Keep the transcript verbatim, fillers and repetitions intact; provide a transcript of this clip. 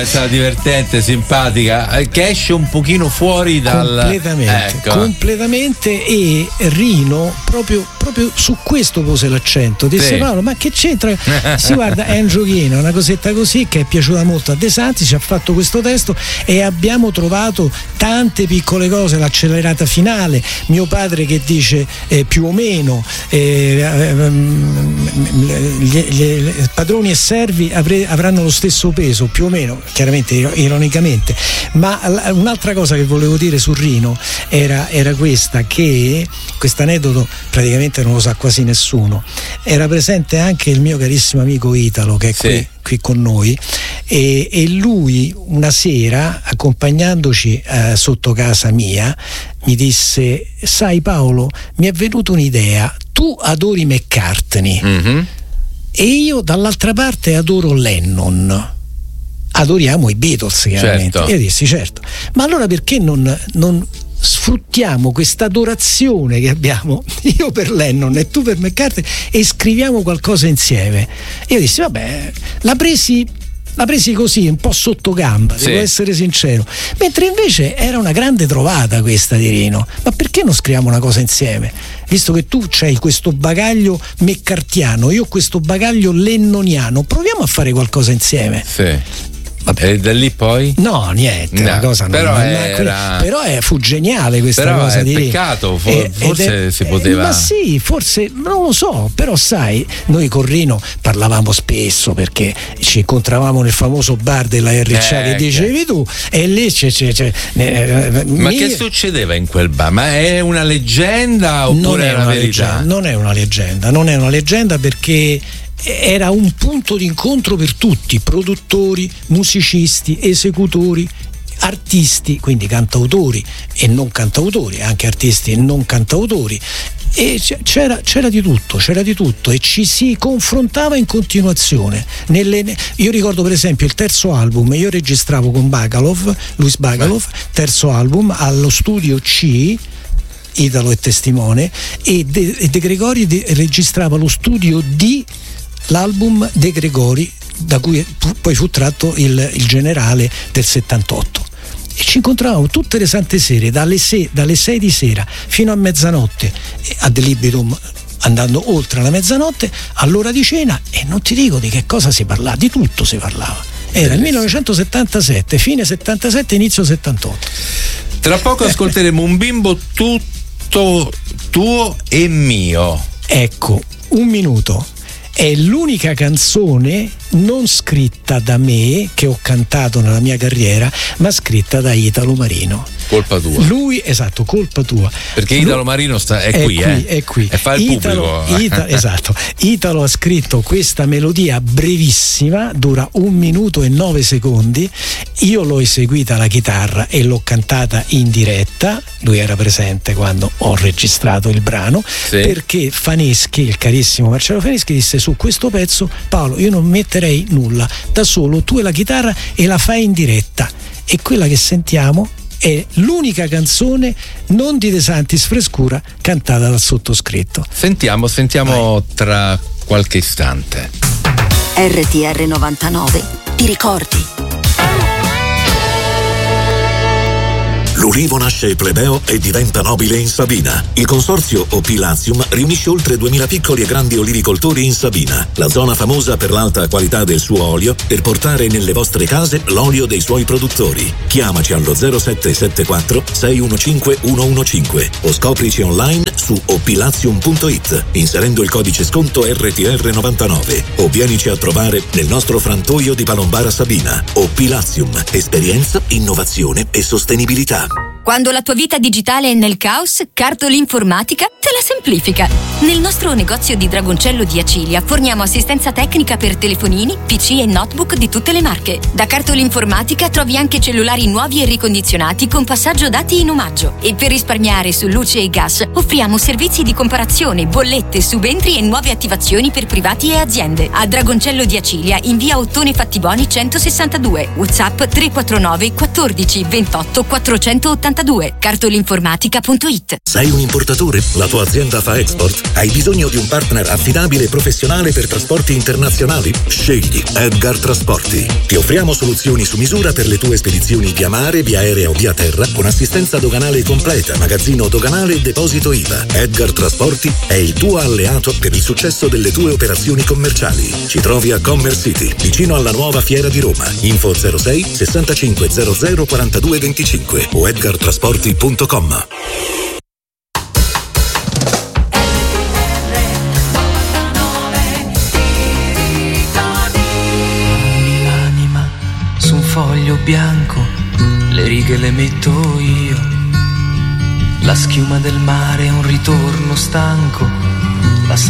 è stata divertente, simpatica, che esce un pochino fuori dal completamente, ecco. completamente e Rino proprio, proprio su questo pose l'accento. Disse: sì. Paolo, ma che c'entra? Si guarda, è un giochino, una cosetta così che è piaciuta molto a De Santi, ci ha fatto questo testo e abbiamo trovato tante piccole cose, l'accelerata finale, mio padre che dice eh, più o meno eh, gli, gli, padroni e servi avre, avranno lo stesso peso, più o meno, chiaramente ironicamente. Ma un'altra cosa che volevo dire su Rino era, era questa, che questo aneddoto praticamente non lo sa quasi nessuno. Era presente anche il mio carissimo amico Italo, che è sì. qui qui con noi, e, e lui una sera, accompagnandoci eh, sotto casa mia, mi disse: sai Paolo, mi è venuta un'idea, tu adori McCartney mm-hmm. e io dall'altra parte adoro Lennon, adoriamo i Beatles chiaramente, certo. E io dissi certo, ma allora perché non, non sfruttiamo questa adorazione che abbiamo, io per Lennon e tu per McCartney, e scriviamo qualcosa insieme. Io dissi vabbè, la presi la presi così un po' sotto gamba, sì. Devo essere sincero, mentre invece era una grande trovata questa di Rino. Ma perché non scriviamo una cosa insieme, visto che tu c'hai questo bagaglio mccartiano, io ho questo bagaglio lennoniano, proviamo a fare qualcosa insieme. Sì. Vabbè. E da lì poi? No, niente, no, la cosa però, non, era... però è, fu geniale questa però cosa è di peccato, for, e, forse è, si poteva. Ma sì, forse non lo so, però sai, noi con Rino parlavamo spesso perché ci incontravamo nel famoso bar della R C A eh, che dicevi tu, e lì c'è, c'è, c'è eh, ma mi... che succedeva in quel bar? Ma è una leggenda oppure non è è una, una verità? Leggenda, non è una leggenda, non è una leggenda perché era un punto di incontro per tutti, produttori, musicisti, esecutori, artisti, quindi cantautori e non cantautori, anche artisti e non cantautori, e c'era, c'era di tutto, c'era di tutto e ci si confrontava in continuazione. Nelle, io ricordo per esempio il terzo album, io registravo con Bakalov, Luis Bakalov, terzo album allo studio C, Italo è testimone, e De, e De Gregori de, registrava lo studio D, l'album De Gregori, da cui poi fu tratto il, il Generale del settantotto, e ci incontravamo tutte le sante sere dalle, se, dalle sei di sera fino a mezzanotte ad libitum, andando oltre la mezzanotte all'ora di cena, e non ti dico di che cosa si parlava, di tutto si parlava. Era il millenovecentosettantasette, fine settantasette, inizio settantotto. Tra poco ascolteremo un bimbo tutto tuo e mio. Ecco, un minuto. È l'unica canzone non scritta da me che ho cantato nella mia carriera, ma scritta da Italo Marino. Colpa tua. Lui, esatto, colpa tua. Perché Italo Lui, Marino sta, è, è qui, qui, eh? è qui. E fa il Italo, pubblico. Italo, esatto. Italo ha scritto questa melodia brevissima, dura un minuto e nove secondi. Io l'ho eseguita alla chitarra e l'ho cantata in diretta. Lui era presente quando ho registrato il brano, sì. Perché Faneschi, il carissimo Marcello Faneschi, disse: su questo pezzo, Paolo, io non metterei nulla, da solo tu e la chitarra, e la fai in diretta. E quella che sentiamo è l'unica canzone non di De Santis Frescura cantata dal sottoscritto. Sentiamo, sentiamo Vai. Tra qualche istante. R T R novantanove, ti ricordi? L'ulivo nasce plebeo e diventa nobile in Sabina. Il consorzio O P Latium riunisce oltre duemila piccoli e grandi olivicoltori in Sabina, la zona famosa per l'alta qualità del suo olio, per portare nelle vostre case l'olio dei suoi produttori. Chiamaci allo zero sette sette quattro sei uno cinque uno uno cinque o scoprici online su opilatium punto it inserendo il codice sconto R T R novantanove, o vienici a trovare nel nostro frantoio di Palombara Sabina. O P Latium, esperienza, innovazione e sostenibilità. Quando la tua vita digitale è nel caos, Cartol Informatica te la semplifica. Nel nostro negozio di Dragoncello di Acilia forniamo assistenza tecnica per telefonini, P C e notebook di tutte le marche. Da Cartol Informatica trovi anche cellulari nuovi e ricondizionati con passaggio dati in omaggio. E per risparmiare su luce e gas offriamo servizi di comparazione, bollette, subentri e nuove attivazioni per privati e aziende. A Dragoncello di Acilia in via Ottone Fattiboni centosessantadue. WhatsApp tre quattro nove quattordici ventotto quattrocentottantasei. sessantadue. cartolinformatica punto it. Sei un importatore? La tua azienda fa export? Hai bisogno di un partner affidabile e professionale per trasporti internazionali? Scegli Edgar Trasporti. Ti offriamo soluzioni su misura per le tue spedizioni via mare, via aerea o via terra, con assistenza doganale completa, magazzino doganale e deposito I V A. Edgar Trasporti è il tuo alleato per il successo delle tue operazioni commerciali. Ci trovi a Commerce City, vicino alla nuova Fiera di Roma. Info zero sei sessantacinque zero zero quarantadue venticinque o edgar trasporti punto com. L'anima su un foglio bianco, le righe le metto io. La schiuma del mare è un ritorno stanco